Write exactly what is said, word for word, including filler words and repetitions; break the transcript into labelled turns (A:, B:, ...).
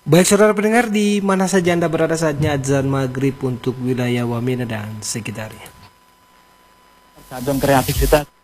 A: Baik saudara pendengar, di mana saja Anda berada, saatnya azan maghrib untuk wilayah Wamena dan sekitarnya.
B: Tergantung kreativitas.